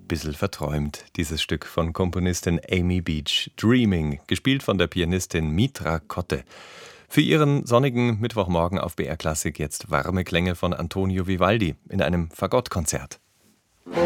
Bissl verträumt, dieses Stück von Komponistin Amy Beach. Dreaming, gespielt von der Pianistin Mitra Kotte. Für ihren sonnigen Mittwochmorgen auf BR Klassik jetzt warme Klänge von Antonio Vivaldi in einem Fagottkonzert.